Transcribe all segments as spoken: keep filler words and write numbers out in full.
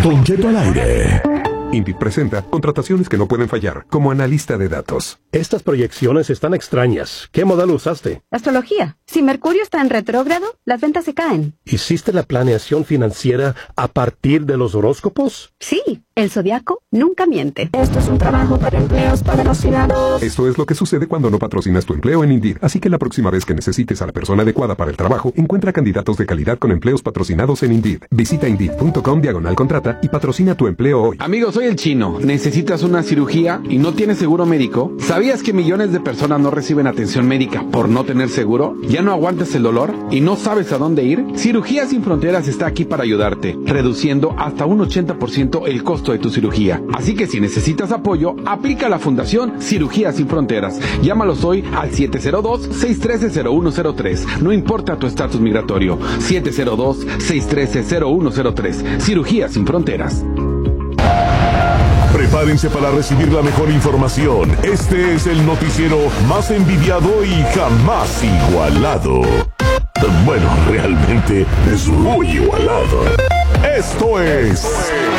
Don Cheto al aire. Indeed presenta contrataciones que no pueden fallar, como analista de datos. Estas proyecciones están extrañas. ¿Qué modelo usaste? Astrología. Si Mercurio está en retrógrado, las ventas se caen. ¿Hiciste la planeación financiera a partir de los horóscopos? Sí, el zodiaco nunca miente. Esto es un trabajo para empleos patrocinados. Esto es lo que sucede cuando no patrocinas tu empleo en Indeed. Así que la próxima vez que necesites a la persona adecuada para el trabajo, encuentra candidatos de calidad con empleos patrocinados en Indeed. Visita Indeed.com diagonal contrata y patrocina tu empleo hoy. Amigos, soy el Chino. ¿Necesitas una cirugía y no tienes seguro médico? ¿Sabías que millones de personas no reciben atención médica por no tener seguro? ¿Ya no aguantas el dolor y no sabes a dónde ir? Cirugías Sin Fronteras está aquí para ayudarte, reduciendo hasta un ochenta por ciento el costo de tu cirugía. Así que si necesitas apoyo, aplica a la Fundación Cirugías Sin Fronteras. Llámalos hoy al siete cero dos, seis uno tres, cero uno cero tres. No importa tu estatus migratorio. siete cero dos, seis uno tres, cero uno cero tres. Cirugías Sin Fronteras. Prepárense para recibir la mejor información. Este es el noticiero más envidiado y jamás igualado. Bueno, realmente es muy igualado. Esto es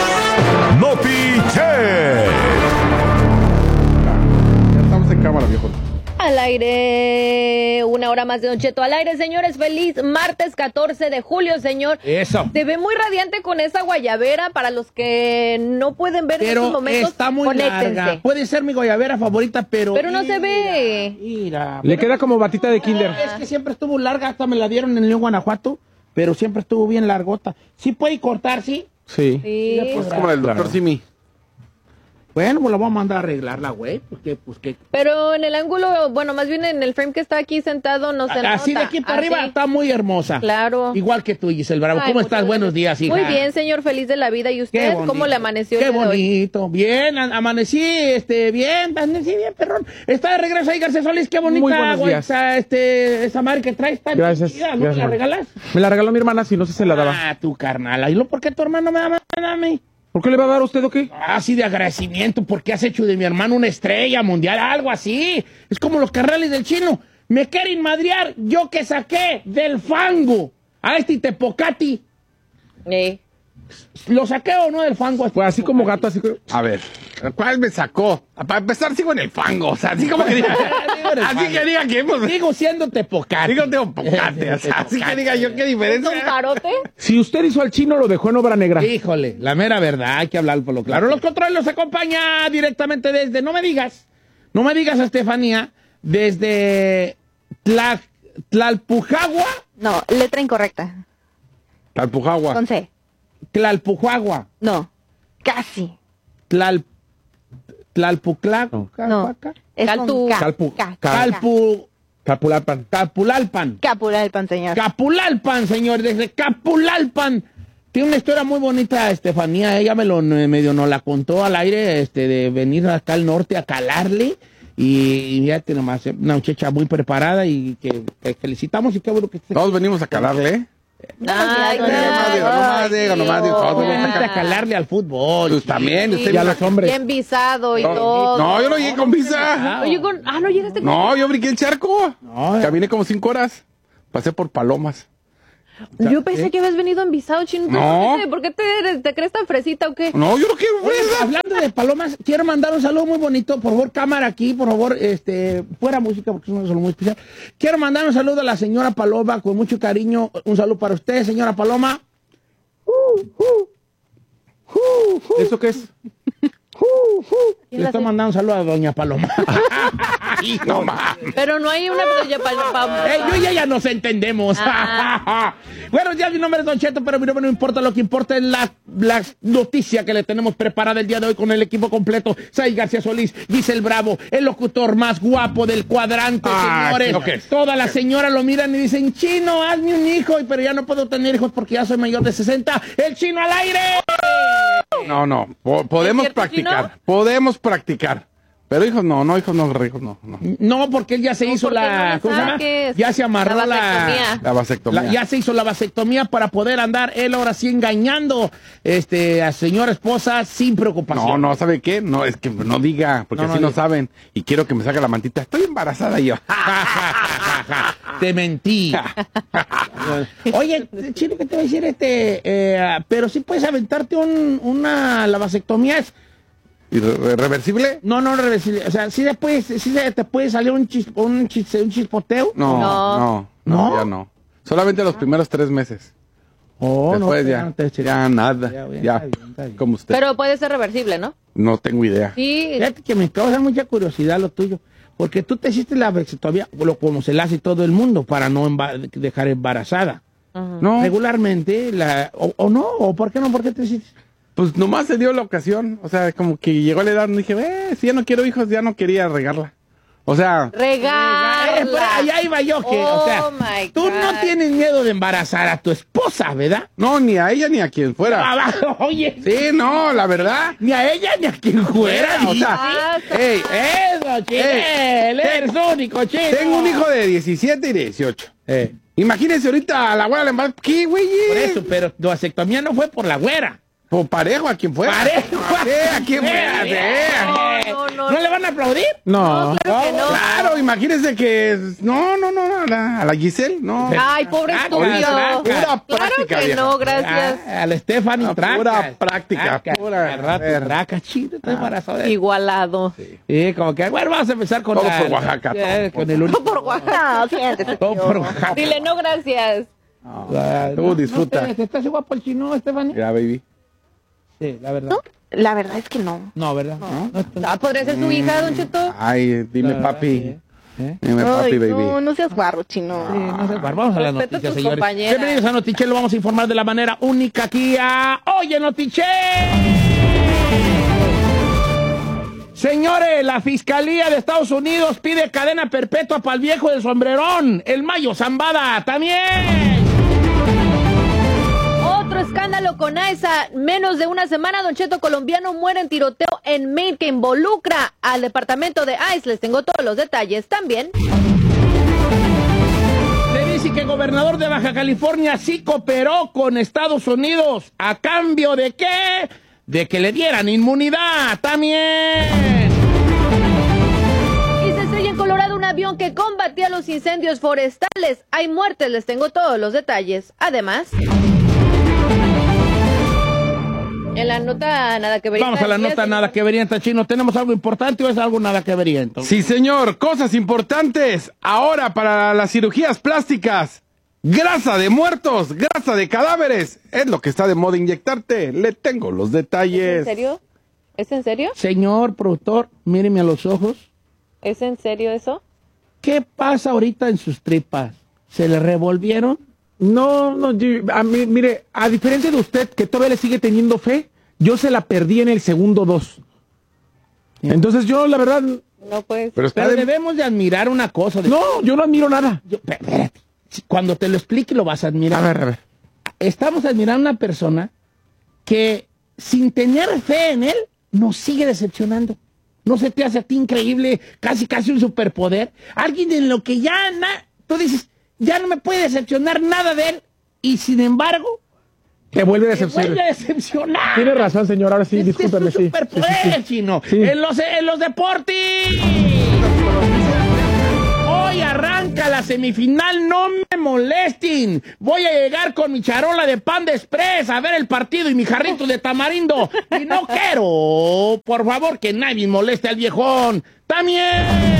Notiche. Ya estamos en cámara, viejo. Al aire, una hora más de Don Cheto al aire, señores. Feliz martes catorce de julio, señor. Eso. Se ve muy radiante con esa guayabera. Para los que no pueden ver en estos Pero momentos, está muy conéctense. larga. Puede ser mi guayabera favorita, pero... Pero no mira, se ve. Mira. Le queda como batita de kinder. Es que siempre estuvo larga, hasta me la dieron en León, Guanajuato, pero siempre estuvo bien largota. ¿Sí puede cortar, sí? Sí. Sí. Es como el doctor Simi. Bueno, pues la voy a mandar a arreglarla, güey, porque, pues, que... Pero en el ángulo, bueno, más bien en el frame que está aquí sentado, no se nota. Así de aquí para Así. arriba está muy hermosa. Claro. Igual que tú, Giselle Bravo. Ay, ¿Cómo muchas estás? gracias. Buenos días, hija. Muy bien, señor, feliz de la vida. ¿Y Qué usted bonito. cómo le amaneció el Qué día de hoy? bonito. Bien, a- amanecí, este, bien, amanecí bien, perrón. Está de regreso ahí, García Solís, qué bonita, Muy buenos güey, días. esa, este, esa madre que traes tan Gracias, chida, ¿no me gracias. la regalas? Me la regaló mi hermana, si no sé si se la daba. Ah, tu carnal. ¿Y lo por qué tu hermano me da nada a mí? ¿Por qué le va a dar a usted o qué? Así de agradecimiento, porque has hecho de mi hermano una estrella mundial, algo así. Es como los carnales del Chino. Me quieren madrear, yo que saqué del fango a este Tepocati. Eh. ¿Lo saqué o no del fango? Pues así como gato, así que... A ver, ¿cuál me sacó? Para empezar, sigo en el fango. O sea, así como que diga. Así que diga que hemos. Sigo siendo Tepocati. Digo, tengo pocate. O sea, así que diga yo qué ¿Es diferencia. un parote? Si usted hizo al Chino, lo dejó en obra negra. Híjole, la mera verdad, hay que hablar por lo claro. Los controles los acompaña directamente desde, no me digas, no me digas, Estefanía, desde Tla, Tlalpujagua, No, letra incorrecta. Talpujagua. Con C. Tlalpujagua, No. Casi. Tlal, Tlalpuclac, No. Es Caltu- con K. Calpu- K. Calpu, Capulalpan. Capulalpan, Capulalpan, señor. Capulalpan, señor, desde Capulalpan. Tiene una historia muy bonita, Estefanía, ella me lo medio nos la contó al aire, este, de venir acá al norte a calarle. Y fíjate nomás, una muchacha muy preparada y que, que felicitamos y qué bueno que esté. Todos venimos a calarle, ¿eh? Ay, No más digo, no más digo, no más digo, todos Todos venimos venimos a calarle al fútbol. Pues también, usted Y a los hombres. bien visado y No, todo. no, yo no llegué con visa. Oye, con- ah, no llegaste con... No, yo brinqué el charco. No, Caminé como cinco horas. Pasé por Palomas. Yo pensé que habías venido en visado, Chino. No. ¿Por qué te, por qué te, eres- te crees tan fresita o qué? No, yo no quiero Oye, fresa. hablando de palomas, quiero mandar un saludo muy bonito. Por favor, cámara aquí, por favor, este, fuera música porque es un saludo muy especial. Quiero mandar un saludo a la señora Paloma con mucho cariño. Un saludo para usted, señora Paloma. ¿Eso qué es? Le estoy mandando un saludo a doña Paloma. No mames. Pero no hay una... ya pa- pa- Eh, yo y ella nos entendemos. Ah. Buenos días, mi nombre es Don Cheto, pero mi nombre no importa. Lo que importa es la, la noticia que le tenemos preparada el día de hoy con el equipo completo. Sai García Solís, Giselle Bravo, el locutor más guapo del cuadrante, Ah, señores. ¿no qué es? Todas las señoras lo miran y dicen, Chino, hazme un hijo, pero ya no puedo tener hijos porque ya soy mayor de sesenta. ¡El Chino al aire! No, no. Po- podemos ¿Es cierto, practicar. Chino? Podemos practicar. Pero hijos no, no, hijos no, hijos no. No, no porque él ya se no, hizo la... No ¿Cómo se llama? Ya se amarró la... vasectomía. La vasectomía. La, ya se hizo la vasectomía para poder andar él ahora sí engañando este, a señora esposa sin preocupación. No, no, ¿sabe qué? No, es que no diga, porque no, así no no saben. Y quiero que me saque la mantita. Estoy embarazada y yo. Te mentí. Oye, Chino, ¿qué te voy a decir? Este, eh, pero sí puedes aventarte un, una... La vasectomía es... ¿Y re reversible? No, no reversible. O sea, sí, después, sí te puede salir un, chis, un, chis, un chispoteo. No, no, no, no, ya no. Solamente los primeros tres meses. Oh, después no, ya, no te ya nada, ya, bien, ya está bien, está bien. Como usted. Pero puede ser reversible, ¿no? No tengo idea. Sí. Fíjate que me causa mucha curiosidad lo tuyo. Porque tú te hiciste la vasectomía, como se la hace todo el mundo, para no dejar embarazada. Uh-huh. No. Regularmente, la, o, o no, o por qué no, por qué te hiciste. Pues nomás se dio la ocasión, o sea, como que llegó la edad, y dije, eh, si ya no quiero hijos, ya no quería regarla. O sea... Regarla. Allá iba yo, que, oh, o sea, my tú God. no tienes miedo de embarazar a tu esposa, ¿verdad? No, ni a ella ni a quien fuera. Abajo, oye. Sí, no, la verdad. Ni a ella ni a quien fuera. O sea, Ah, ey, Eso, Chinel, eres único, Chino. tengo un hijo de diecisiete y dieciocho. Eh, Imagínense ahorita a la güera le embarazó. ¿Qué, güey? por eso, pero tu vasectomía no fue por la güera. Por parejo, a quien fuera. Parejo. Sí, a quien fuera. sí. No, no, ¿No le van a aplaudir? No, No, claro que no. claro, imagínense que... No, no, no, a la, a la Giselle, no. Ay, pobre Ah, estúpido. pura Claro práctica, que vieja. no, gracias. Ah, a la Stephanie Ah, Traca. pura práctica, Traca, pura- al rato, a ver. Traca, chido, estoy embarazada. Igualado. Sí, como que, bueno, vamos a empezar con Todo la- por Oaxaca, eh, todo con el único. Por Oaxaca. No, siéntese, Todo tío. por Oaxaca. Dile no, gracias. Ah, Tú no, disfruta. No, te, te estás guapo el chino, Stephanie. Ya, baby. Sí, la verdad. ¿No? La verdad es que no. No, ¿verdad? No. No, está- Ah, ¿podría ser su hija, Don Cheto? Ay, dime, la papi. verdad, sí, ¿eh? Dime, Ay, papi, baby. no, no seas guarro, chino. Sí, no sé, vamos a las Respeta a noticias, tus señores. compañeras. Bienvenidos a Notiche, lo vamos a informar de la manera única aquí a Oye Notiche. Señores, la Fiscalía de Estados Unidos pide cadena perpetua para el viejo del sombrerón, el Mayo Zambada, también. Otro escándalo con A E S A. Menos de una semana, Don Cheto, colombiano muere en tiroteo en Maine que involucra al departamento de I C E. Les tengo todos los detalles también. Se dice que el gobernador de Baja California sí cooperó con Estados Unidos. ¿A cambio de qué? De que le dieran inmunidad también. Y se estrella en Colorado un avión que combatía los incendios forestales. Hay muertes, les tengo todos los detalles. Además, en la nota nada que ver. Vamos a la nota nada que verienta, Chino. ¿Tenemos algo importante o es algo nada que verienta? Sí, señor, cosas importantes. Ahora para las cirugías plásticas. Grasa de muertos, grasa de cadáveres. Es lo que está de moda inyectarte. Le tengo los detalles. ¿Es en serio? ¿Es en serio? Señor productor, míreme a los ojos. ¿Es en serio eso? ¿Qué pasa ahorita en sus tripas? ¿Se le revolvieron? No, no, yo- a mí, mire, a diferencia de usted, que todavía le sigue teniendo fe, yo se la perdí en el segundo dos. Entonces yo, la verdad, No puedes. Pero está Pero de... debemos de admirar una cosa. De... no, yo no admiro nada. Yo- espérate. Cuando te lo explique lo vas a admirar. A ver, a ver. Estamos admirando a una persona que sin tener fe en él nos sigue decepcionando. ¿No se te hace a ti increíble, casi casi un superpoder? Alguien en lo que ya na- tú dices, ya no me puede decepcionar nada de él, y sin embargo, Te vuelve a te decepcionar. vuelve a decepcionar. Tiene razón, señor. Ahora sí, Este discúlpeme, es un sí. superpoder, Sí, sí, sí. Chino. Sí. En los, en los deportes. Hoy arranca la semifinal, no me molesten. Voy a llegar con mi charola de pan de express a ver el partido y mi jarrito de tamarindo. Y no quiero, por favor, que nadie moleste al viejón. También.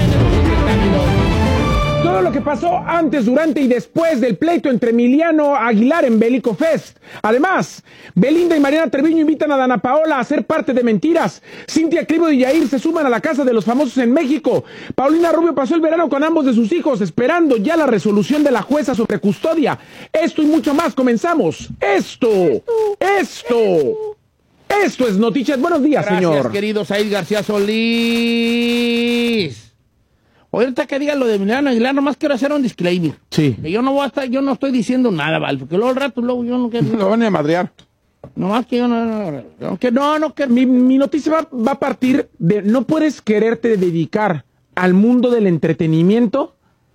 Todo lo que pasó antes, durante y después del pleito entre Emiliano Aguilar en Bélico Fest. Además, Belinda y Mariana Treviño invitan a Dana Paola a ser parte de Mentiras. Cintia Clivo y Yair se suman a la Casa de los Famosos en México. Paulina Rubio pasó el verano con ambos de sus hijos, esperando ya la resolución de la jueza sobre custodia. Esto y mucho más, comenzamos. Esto, esto, esto es Noticias. Buenos días, Gracias, señor. querido Said García Solís. Ahorita que diga lo de Emiliano Aguilar, nomás quiero hacer un disclaimer. Sí. Que yo no voy a estar, yo no estoy diciendo nada, ¿vale? Porque luego al rato, luego yo no quiero. Lo van a madrear. No, más que yo no, no, no, que no, no, que... Mi, mi noticia va, va a partir de no puedes quererte dedicar al mundo del entretenimiento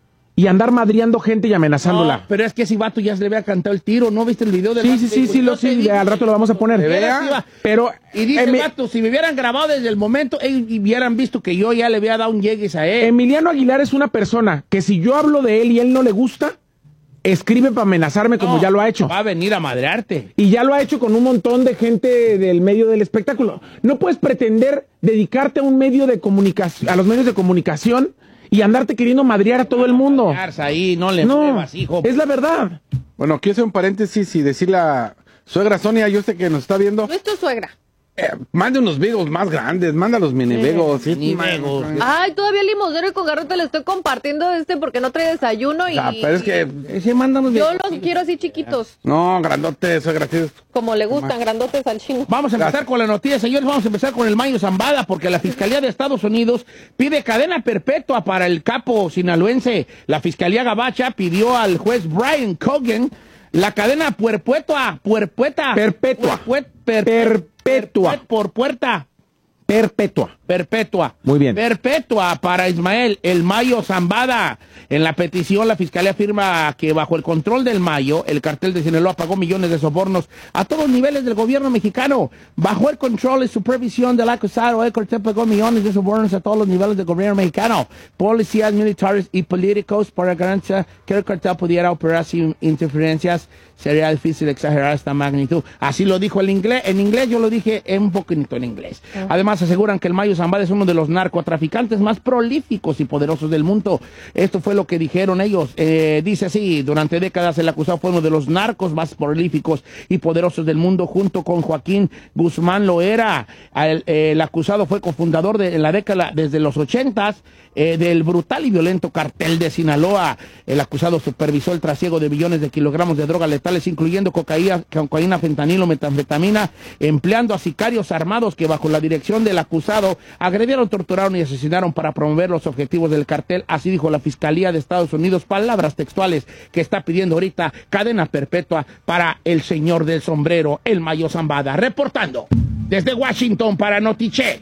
y andar madriando gente y amenazándola. No, pero es que ese vato ya se le había cantado el tiro, ¿no viste el video del Sí, vato? sí, sí, sí, lo, sí, al rato lo vamos a poner. Vea. Pero, y dice eh, el me- vato, si me hubieran grabado desde el momento, ellos hubieran visto que yo ya le había dado un llegues a él. Emiliano Aguilar es una persona que si yo hablo de él y él no le gusta, escribe para amenazarme como No, ya lo ha hecho. Va a venir a madrearte. Y ya lo ha hecho con un montón de gente del medio del espectáculo. No puedes pretender dedicarte a un medio de comunicación, a los medios de comunicación y andarte queriendo madrear a todo el mundo. Ahí, no le No, muevas, hijo. es la verdad. Bueno, quiero hacer un paréntesis y decirle a suegra Sonia, yo sé que nos está viendo, No es tu suegra. eh, mande unos vigos más grandes, manda los mini vigos. Sí, mini man, vigos. man. Ay, todavía el limosnero y con garrote le estoy compartiendo este porque no trae desayuno y... Ah, pero es que, Ese mándanos Yo bien. los quiero así chiquitos, no, grandote, suegra, sí. como le gustan, grandotes al chino. Vamos a empezar con la noticia, señores. Vamos a empezar con el Mayo Zambada, porque la Fiscalía de Estados Unidos pide cadena perpetua para el capo sinaloense. La Fiscalía Gabacha pidió al juez Brian Cogan la cadena puerpetua, puerpueta, Perpetua. puerpuet- per- Perpetua. perpet- por puerta. Perpetua. Perpetua. Muy bien. Perpetua para Ismael, el Mayo Zambada. En la petición, la Fiscalía afirma que bajo el control del Mayo, el cartel de Sinaloa pagó millones de sobornos a todos los niveles del gobierno mexicano. Bajo el control y supervisión del acusado, el cartel pagó millones de sobornos a todos los niveles del gobierno mexicano. Policías, militares y políticos para garantizar que el cartel pudiera operar sin interferencias. Sería difícil exagerar esta magnitud. Así lo dijo el inglés. En inglés yo lo dije un poquito en inglés. Además aseguran que el Mayo Zambada es uno de los narcotraficantes más prolíficos y poderosos del mundo. Esto fue lo que dijeron ellos. Eh, dice así, durante décadas el acusado fue uno de los narcos más prolíficos y poderosos del mundo, junto con Joaquín Guzmán Loera. El, eh, el acusado fue cofundador de, en la década desde los ochentas eh, del brutal y violento cartel de Sinaloa. El acusado supervisó el trasiego de billones de kilogramos de drogas letales, incluyendo cocaína, cocaína, fentanilo, metanfetamina, empleando a sicarios armados que bajo la dirección del acusado agredieron, torturaron y asesinaron para promover los objetivos del cartel. Así dijo la Fiscalía de Estados Unidos, palabras textuales que está pidiendo ahorita cadena perpetua para el señor del sombrero, el Mayo Zambada. Reportando desde Washington para Notiche,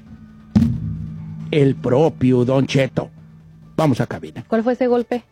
el propio Don Cheto. Vamos a cabina. ¿Cuál fue ese golpe?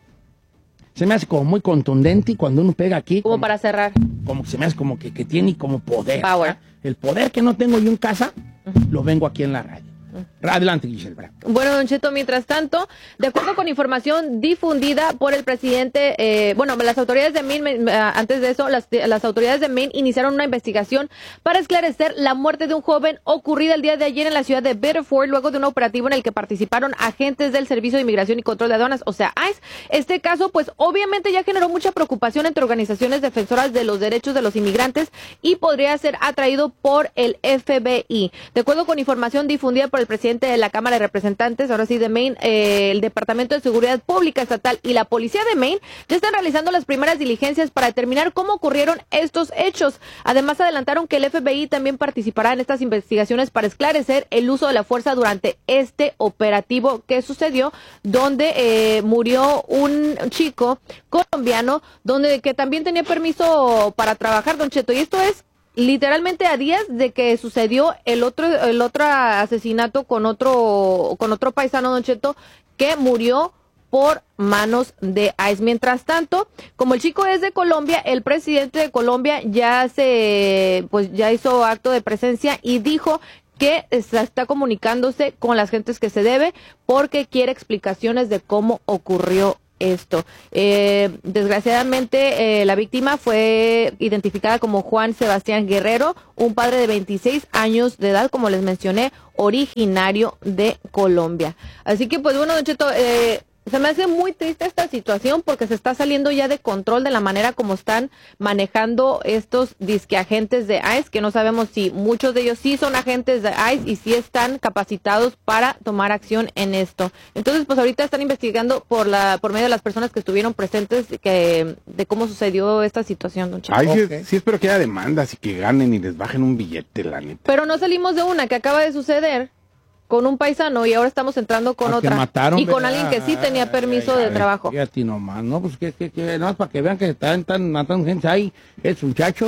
Se me hace como muy contundente y cuando uno pega aquí, Como como, para cerrar. como que se me hace como que, que tiene como poder. Power. ¿verdad? El poder que no tengo yo en casa, lo vengo aquí en la radio. Adelante, Giselle Bravo. Bueno, Don Cheto, mientras tanto, de acuerdo con información difundida por el presidente, eh, bueno, las autoridades de Maine, eh, antes de eso, las, las autoridades de Maine iniciaron una investigación para esclarecer la muerte de un joven ocurrida el día de ayer en la ciudad de Biddeford, luego de un operativo en el que participaron agentes del Servicio de Inmigración y Control de Aduanas, o sea, I C E. Este caso, pues, obviamente ya generó mucha preocupación entre organizaciones defensoras de los derechos de los inmigrantes y podría ser atraído por el F B I. De acuerdo con información difundida por el presidente de la Cámara de Representantes, ahora sí de Maine, eh, el Departamento de Seguridad Pública Estatal y la Policía de Maine ya están realizando las primeras diligencias para determinar cómo ocurrieron estos hechos. Además, adelantaron que el F B I también participará en estas investigaciones para esclarecer el uso de la fuerza durante este operativo que sucedió, donde eh, murió un chico colombiano, donde que también tenía permiso para trabajar, Don Cheto, y esto es literalmente a días de que sucedió el otro el otro asesinato con otro con otro paisano, Don Cheto, que murió por manos de I C E. Mientras tanto, como el chico es de Colombia, el presidente de Colombia ya se pues ya hizo acto de presencia y dijo que está comunicándose con las gentes que se debe porque quiere explicaciones de cómo ocurrió esto. Eh, desgraciadamente, eh, la víctima fue identificada como Juan Sebastián Guerrero, un padre de veintiséis años de edad, como les mencioné, originario de Colombia. Así que, pues bueno, Don Cheto, eh, se me hace muy triste esta situación porque se está saliendo ya de control de la manera como están manejando estos disque agentes de I C E, que no sabemos si muchos de ellos sí son agentes de I C E y sí están capacitados para tomar acción en esto. Entonces, pues ahorita están investigando por la por medio de las personas que estuvieron presentes que de cómo sucedió esta situación, Don Cheto. Ay, sí, Ok. sí espero que haya demandas y que ganen y les bajen un billete, la neta. Pero no salimos de una que acaba de suceder con un paisano y ahora estamos entrando con Ah, que otra. mataron, y con ¿verdad? alguien que sí tenía permiso Ay, de ay, trabajo. Fíjate nomás, ¿no? Pues que, que, que, nada más para que vean que están tan matando gente ahí. Es muchacho,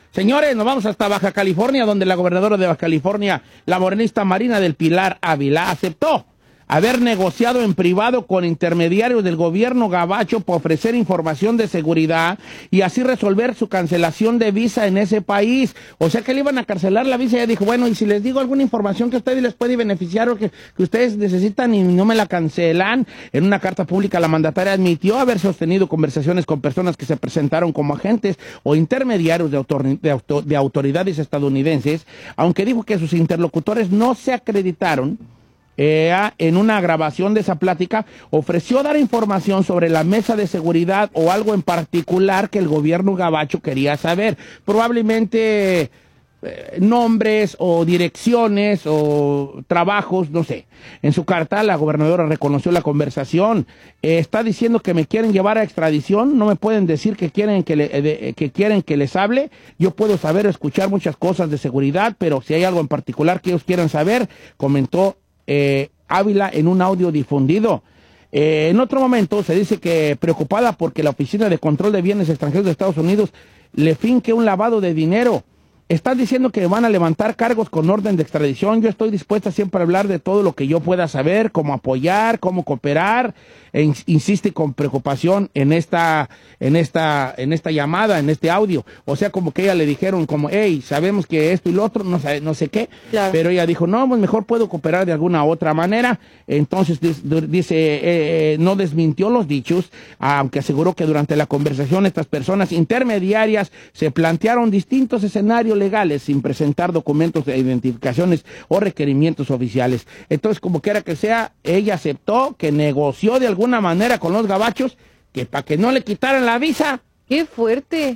Señores, nos vamos hasta Baja California, donde la gobernadora de Baja California, la morenista Marina del Pilar Ávila, aceptó haber negociado en privado con intermediarios del gobierno gabacho para ofrecer información de seguridad y así resolver su cancelación de visa en ese país. O sea que le iban a cancelar la visa y ella dijo, bueno, y si les digo alguna información que a ustedes les puede beneficiar o que, que ustedes necesitan y no me la cancelan. En una carta pública la mandataria admitió haber sostenido conversaciones con personas que se presentaron como agentes o intermediarios de, autor, de, auto, de autoridades estadounidenses, aunque dijo que sus interlocutores no se acreditaron. Eh, en una grabación de esa plática, ofreció dar información sobre la mesa de seguridad o algo en particular que el gobierno gabacho quería saber. Probablemente eh, nombres o direcciones o trabajos, no sé. En su carta, la gobernadora reconoció la conversación. Eh, está diciendo que me quieren llevar a extradición. No me pueden decir que quieren que, le, de, que quieren que les hable. Yo puedo saber o escuchar muchas cosas de seguridad, pero si hay algo en particular que ellos quieran saber, comentó Eh, Ávila en un audio difundido. Eh, en otro momento se dice que preocupada porque la Oficina de Control de Bienes Extranjeros de Estados Unidos le finque un lavado de dinero. Están diciendo que van a levantar cargos con orden de extradición. Yo estoy dispuesta siempre a hablar de todo lo que yo pueda saber, cómo apoyar, cómo cooperar. E in- insiste con preocupación en esta, en esta, en esta llamada, en este audio. O sea, como que ella le dijeron como, hey, sabemos que esto y lo otro, no sé, no sé qué. Claro. Pero ella dijo, no, pues mejor puedo cooperar de alguna otra manera. Entonces dice, eh, eh, no desmintió los dichos, aunque aseguró que durante la conversación estas personas intermediarias se plantearon distintos escenarios legales sin presentar documentos de identificaciones o requerimientos oficiales. Entonces, como quiera que sea, ella aceptó que negoció de alguna manera con los gabachos que para que no le quitaran la visa. ¡Qué fuerte!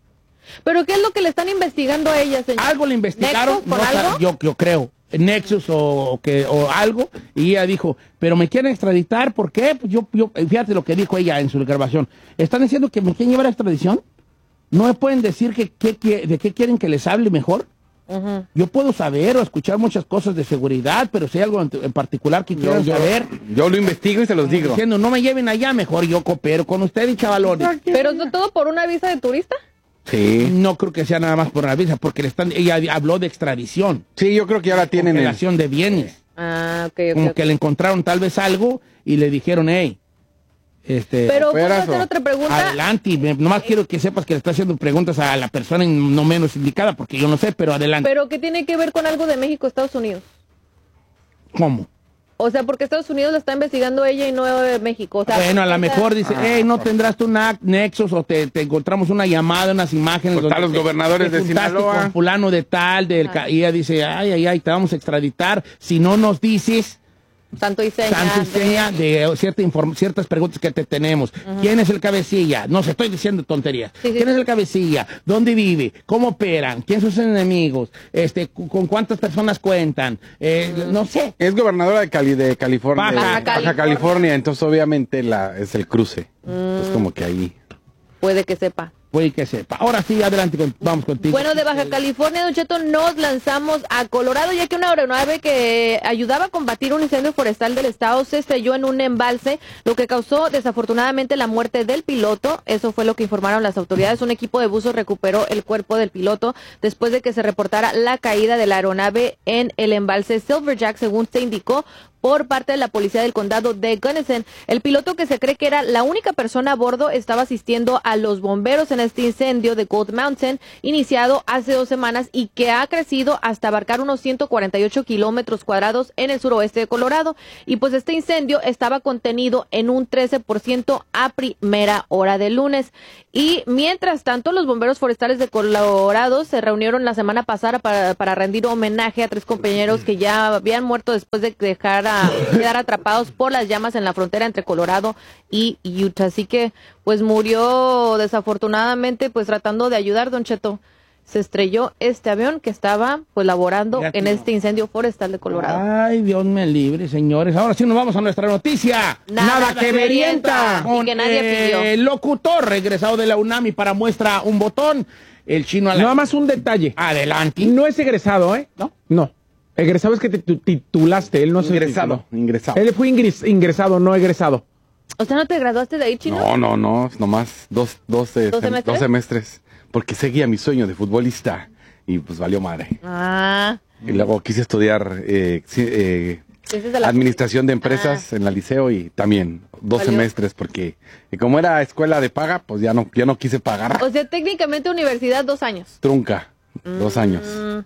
¿Pero qué es lo que le están investigando a ella, señor? Algo le investigaron, ¿Nexus, por no, algo? Yo, yo creo, Nexus o, que, o algo, y ella dijo, pero me quieren extraditar, ¿por qué? Pues yo, yo, fíjate lo que dijo ella en su grabación. ¿Están diciendo que me quieren llevar a extradición? ¿No me pueden decir que, que, que, de qué quieren que les hable mejor? Uh-huh. Yo puedo saber o escuchar muchas cosas de seguridad, pero si hay algo en, en particular que quieran saber, yo lo investigo y se los digo. Diciendo, no me lleven allá, mejor yo coopero con usted y chavalones. ¿Pero es todo por una visa de turista? Sí. No creo que sea nada más por una visa, porque le están, ella habló de extradición. Sí, yo creo que ahora tienen congelación el... de bienes. Ah, ok, ok. Como okay. que le encontraron tal vez algo y le dijeron, hey, este... Pero puedo hacer otra pregunta. Adelante, me, nomás quiero que sepas que le está haciendo preguntas a la persona no menos indicada, porque yo no sé, pero adelante. ¿Pero qué tiene que ver con algo de México, Estados Unidos? ¿Cómo? O sea, porque Estados Unidos la está investigando ella y no de México. O sea, bueno, a lo mejor dice, ah, hey, ¿no tendrás tú una Nexus o te, te encontramos una llamada, unas imágenes? Pues están los te, gobernadores te de Sinaloa. Con fulano de tal, del ah. y ella dice, ay, ay, ay, te vamos a extraditar. Si no nos dices... Santo y seña. Santo y seña de, de cierta inform ciertas preguntas que te tenemos. Uh-huh. ¿Quién es el cabecilla? No se estoy diciendo tonterías. Sí, sí. ¿Quién es el cabecilla? ¿Dónde vive? ¿Cómo operan? ¿Quién son sus enemigos? Este, ¿con cuántas personas cuentan? Eh, uh-huh. No sé. Es gobernadora de, Cali de California. Baja, Baja California. California. Entonces obviamente la, es el cruce. Uh-huh. Es como que ahí. Puede que sepa. Puede que sepa. Ahora sí, adelante, con, vamos contigo. Bueno, de Baja California, Don Cheto, nos lanzamos a Colorado, ya que una aeronave que ayudaba a combatir un incendio forestal del estado se estrelló en un embalse, lo que causó desafortunadamente la muerte del piloto. Eso fue lo que informaron las autoridades. Un equipo de buzos recuperó el cuerpo del piloto después de que se reportara la caída de la aeronave en el embalse Silverjack, según se indicó por parte de la policía del condado de Gunnison. El piloto, que se cree que era la única persona a bordo, estaba asistiendo a los bomberos en este incendio de Gold Mountain, iniciado hace dos semanas y que ha crecido hasta abarcar unos ciento cuarenta y ocho kilómetros cuadrados en el suroeste de Colorado. Y pues este incendio estaba contenido en un trece por ciento a primera hora del lunes. Y mientras tanto, los bomberos forestales de Colorado se reunieron la semana pasada para, para rendir homenaje a tres compañeros que ya habían muerto después de dejar a quedar atrapados por las llamas en la frontera entre Colorado y Utah. Así que pues murió desafortunadamente pues tratando de ayudar, Don Cheto. Se estrelló este avión que estaba pues laborando en este incendio forestal de Colorado. Ay, Dios me libre, señores. Ahora sí nos vamos a nuestra noticia. Nada, Nada que verienta. Con que nadie pidió. El locutor regresado de la UNAM y para muestra un botón. El chino a la... Nada más un detalle. Adelante. No es egresado, ¿eh? ¿No? No. Egresado es que te titulaste, él no se ingresado, ingresado. Él fue ingres, ingresado, no egresado. ¿O sea, no te graduaste de ahí, chino? No, no, no, nomás dos, dos, eh, ¿Dos sem semestres? dos semestres. porque seguía mi sueño de futbolista y pues valió madre. Ah. Y luego quise estudiar eh, eh, De la... administración de empresas ah. en la liceo y también dos ¿Valió? semestres porque como era escuela de paga, pues ya no, ya no quise pagar. O sea, técnicamente universidad dos años. Trunca, mm. dos años.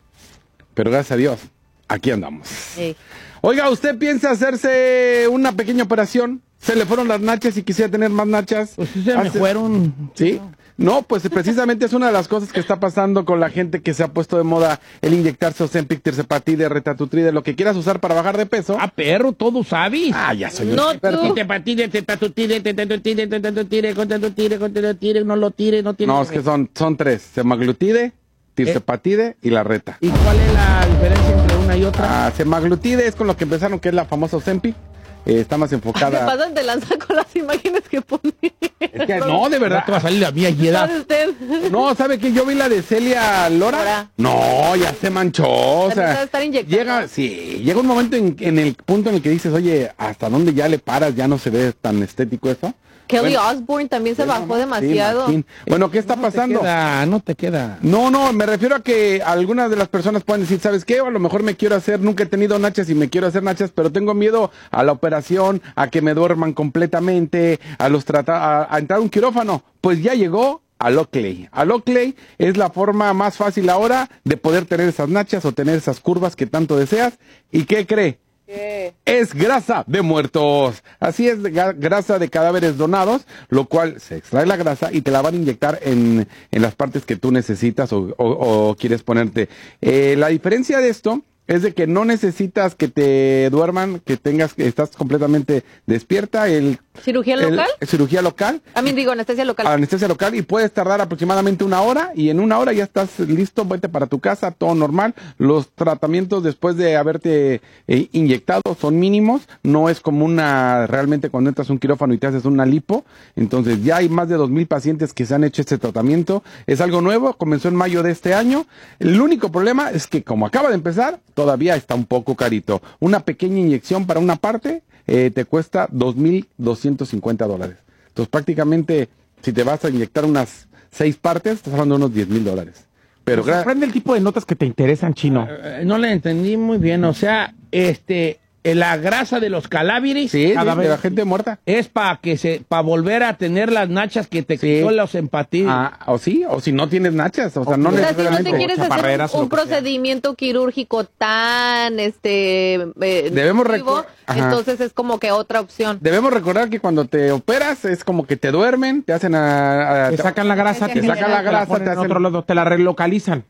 Pero gracias a Dios, aquí andamos. Sí. Oiga, ¿usted piensa hacerse una pequeña operación? ¿Se le fueron las nachas y quisiera tener más nachas? Pues sí, se me fueron. ¿Sí? No, pues precisamente es una de las cosas que está pasando con la gente que se ha puesto de moda el inyectarse Ozempic, tirzepatide, retatutride, lo que quieras usar para bajar de peso. Ah, perro, todo sabes. Ah, ya soy no, un experto. Tirzepatide, tetatutride, tetatutride, tetatutride, tetatutride, tetatutride, no lo tire, no tiene. No, es que son, son tres, semaglutide, tirzepatide ¿Eh? y la reta. ¿Y cuál es la diferencia entre una y otra? Ah, semaglutide es con lo que empezaron, que es la famosa Ozempic. Eh, está más enfocada. Se pasan de lanza con las imágenes que ponen. Es que no, de verdad. No te va a salir la mía y edad. No, ¿sabe qué? Yo vi la de Celia Lora. Lora. No, ya se manchó. O sea, estar llega, sí, llega un momento en, en el punto en el que dices, oye, ¿hasta dónde ya le paras? Ya no se ve tan estético eso. Kelly bueno, Osbourne también se bajó demasiado. Sí, bueno, ¿qué está no pasando? Te queda, no te queda. No, no, me refiero a que algunas de las personas pueden decir, ¿sabes qué? O a lo mejor me quiero hacer, nunca he tenido nachas y me quiero hacer nachas, pero tengo miedo a la operación, a que me duerman completamente, a los trata a, a entrar a un quirófano. Pues ya llegó Aloclay. Aloclay es la forma más fácil ahora de poder tener esas nachas o tener esas curvas que tanto deseas. ¿Y qué cree? ¿Qué? Es grasa de muertos. Así es, grasa de cadáveres donados, lo cual se extrae la grasa y te la van a inyectar en, en las partes que tú necesitas o, o, o quieres ponerte. Eh, la diferencia de esto es de que no necesitas que te duerman, que tengas, que estás completamente despierta. El, ¿Cirugía local? El, cirugía local. A mí digo anestesia local. Anestesia local y puedes tardar aproximadamente una hora y en una hora ya estás listo, vete para tu casa, todo normal. Los tratamientos después de haberte eh, inyectado son mínimos, no es como una, realmente cuando entras a un quirófano y te haces una lipo. Entonces ya hay más de dos mil pacientes que se han hecho este tratamiento. Es algo nuevo, comenzó en mayo de este año. El único problema es que como acaba de empezar, todavía está un poco carito. Una pequeña inyección para una parte eh, te cuesta dos mil doscientos cincuenta dólares. Entonces prácticamente si te vas a inyectar unas seis partes, estás hablando de unos diez mil dólares. Pero me sorprende el tipo de notas que te interesan, Chino. Uh, no le entendí muy bien. O sea, este... la grasa de los cadáveres, sí, de la gente muerta, es para que se, para volver a tener las nachas que te sí. quitó los empatíes. Ah, o sí, o si no tienes nachas, o sea, o no sea, necesariamente. Si no te quieres hacer un, un procedimiento quirúrgico tan, este, eh, debemos recordar, entonces es como que otra opción. Debemos recordar que cuando te operas es como que te duermen, te hacen a, a te sacan la grasa, te sacan la grasa, te, te hacen otro lado, te la relocalizan.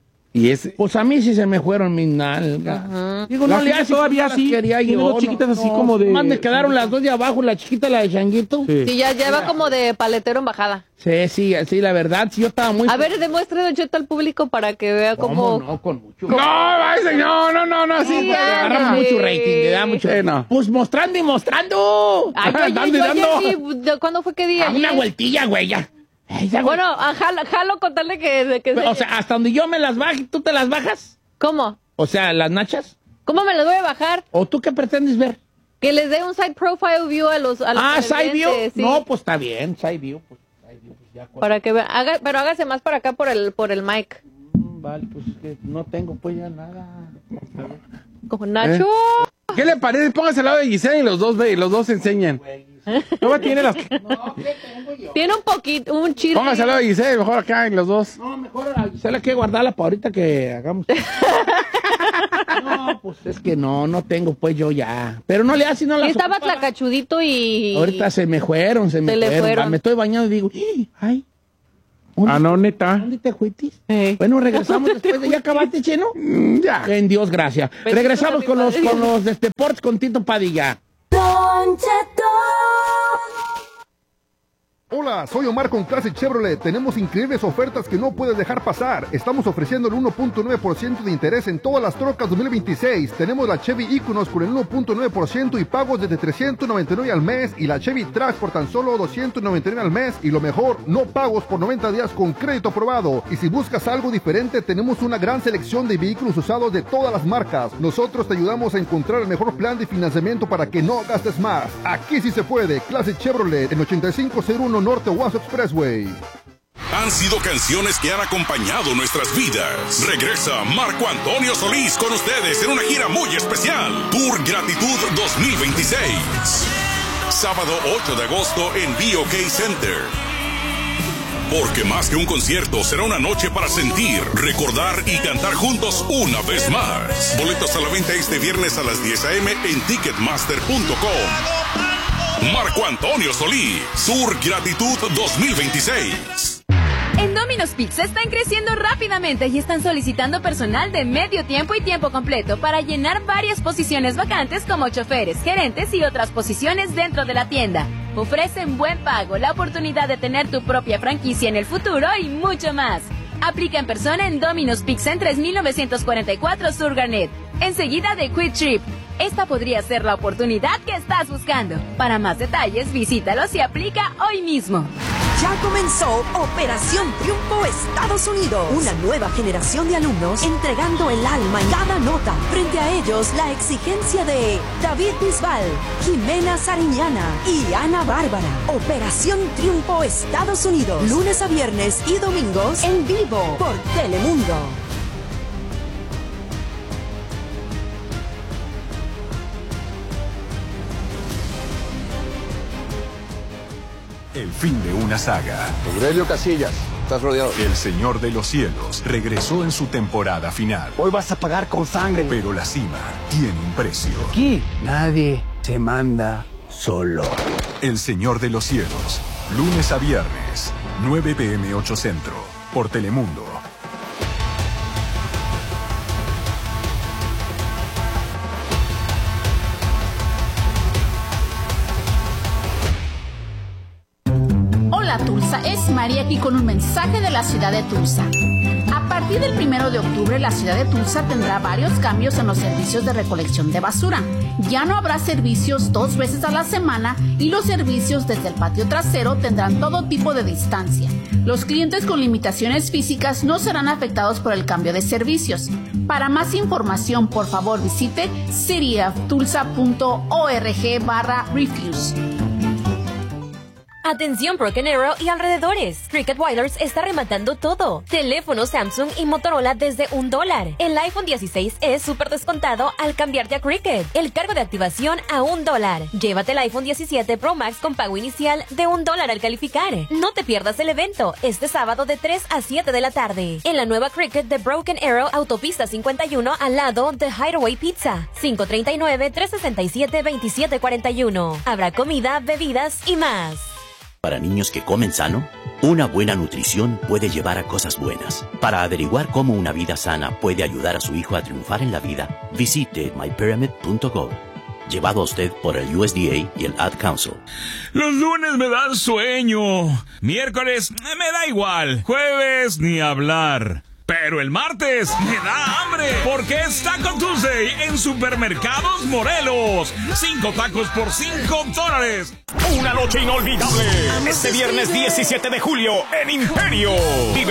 Y es... Pues a mí sí se me fueron mis nalgas. Uh-huh. Digo, no le hace todavía así. Quería yo, dos chiquitas no, así no, como de... Más me quedaron las dos de abajo, la chiquita, la de changuito. Sí, sí ya lleva como de paletero en bajada. Sí, sí, sí, la verdad, sí, yo estaba muy... A ver, demuestre, Don Cheto, al público para que vea cómo... No, con mucho... No, no, no, no, no, sí. sí agarra mucho rating, le da mucho... Eh, no. Pues mostrando y mostrando. Ay, yo, dando yo, y dando. Ayer, sí, ¿cuándo fue qué día? A una vueltilla, güey, ya. Esa, bueno, a jalo, jalo contarle que... De que Pero, o sea, hasta donde yo me las baje, ¿tú te las bajas? ¿Cómo? O sea, ¿las nachas? ¿Cómo me las voy a bajar? ¿O tú qué pretendes ver? Que les dé un side profile view a los... A los ah, side view. Sí. No, pues está bien, side view. Pues, side view pues ya, para que vean, haga, pero hágase más para acá por el, por el mic. Mm, vale, pues es que no tengo pues ya nada. Como Nacho. ¿Eh? ¿Qué le parece? Póngase al lado de Giselle y los dos ve, y los dos enseñan. No tiene las... No, ¿qué tengo yo? Tiene un poquito, un chile. Póngase al lado de Giselle, mejor acá en los dos. No, mejor a Giselle hay que guardarla para ahorita que hagamos. No, pues es que no, no tengo pues yo ya. Pero no le hace, no la... Estaba tlacachudito y... Ahorita se me fueron, se me se fueron. Le fueron. Me estoy bañando y digo, ay... Ah, no, neta. ¿Dónde te fuiste? Eh. Bueno, regresamos después de... ¿Ya acabaste, Chino? Mm, ya. En Dios, gracias. Bendito Regresamos con los, con los deportes con Tito Padilla. Don Cheto. Hola, soy Omar con Classic Chevrolet. Tenemos increíbles ofertas que no puedes dejar pasar. Estamos ofreciendo el uno punto nueve por ciento de interés en todas las trocas dos mil veintiséis. Tenemos la Chevy Equinox con el uno punto nueve por ciento y pagos desde trescientos noventa y nueve al mes, y la Chevy Trax por tan solo doscientos noventa y nueve al mes, y lo mejor, no pagos por noventa días con crédito aprobado. Y si buscas algo diferente, tenemos una gran selección de vehículos usados de todas las marcas. Nosotros te ayudamos a encontrar el mejor plan de financiamiento para que no gastes más. Aquí sí se puede. Classic Chevrolet en ochenta y cinco cero uno Norte Owasso Expressway. han sido canciones que han acompañado nuestras vidas. Regresa Marco Antonio Solís con ustedes en una gira muy especial. Tour Gratitud dos mil veintiséis. Sábado ocho de agosto en B O K Center. Porque más que un concierto, será una noche para sentir, recordar y cantar juntos una vez más. Boletos a la venta este viernes a las diez a eme en ticketmaster punto com. Marco Antonio Solís, Tour Gratitud dos mil veintiséis. En Domino's Pizza están creciendo rápidamente y están solicitando personal de medio tiempo y tiempo completo para llenar varias posiciones vacantes como choferes, gerentes y otras posiciones dentro de la tienda. Ofrecen buen pago, la oportunidad de tener tu propia franquicia en el futuro y mucho más. Aplica en persona en Domino's Pizza en tres mil novecientos cuarenta y cuatro Sur Garnet, enseguida de Quick Trip. Esta podría ser la oportunidad que estás buscando. Para más detalles, visítalos y aplica hoy mismo. Ya comenzó Operación Triunfo Estados Unidos. Una nueva generación de alumnos entregando el alma en cada nota. Frente a ellos, la exigencia de David Bisbal, Jimena Sariñana y Ana Bárbara. Operación Triunfo Estados Unidos. Lunes a viernes y domingos en vivo por Telemundo. El fin de una saga. Aurelio Casillas, estás rodeado. El Señor de los Cielos regresó en su temporada final. Hoy vas a pagar con sangre. Pero la cima tiene un precio. Aquí nadie se manda solo. El Señor de los Cielos. Lunes a viernes, nueve pe eme ocho Centro. Por Telemundo. Hola Tulsa, es María aquí con un mensaje de la ciudad de Tulsa. A partir del primero de octubre, la ciudad de Tulsa tendrá varios cambios en los servicios de recolección de basura. Ya no habrá servicios dos veces a la semana y los servicios desde el patio trasero tendrán todo tipo de distancia. Los clientes con limitaciones físicas no serán afectados por el cambio de servicios. Para más información, por favor visite cityoftulsa.org barra refuse. Atención Broken Arrow y alrededores. Cricket Wireless está rematando todo. Teléfonos Samsung y Motorola desde un dólar. El iPhone dieciséis es súper descontado al cambiarte a Cricket. El cargo de activación a un dólar. Llévate el iPhone diecisiete Pro Max con pago inicial de un dólar al calificar. No te pierdas el evento este sábado de tres a siete de la tarde. En la nueva Cricket de Broken Arrow, Autopista cincuenta y uno al lado de Hideaway Pizza. cinco tres nueve, tres seis siete, dos siete cuatro uno. Habrá comida, bebidas y más. Para niños que comen sano, una buena nutrición puede llevar a cosas buenas. Para averiguar cómo una vida sana puede ayudar a su hijo a triunfar en la vida, visite my pyramid punto gov. Llevado a usted por el U S D A y el Ad Council. Los lunes me dan sueño. Miércoles me da igual. Jueves ni hablar. Pero el martes me da hambre porque es Taco Tuesday en Supermercados Morelos. Cinco tacos por cinco dólares. Una noche inolvidable. Este viernes diecisiete de julio en Imperio.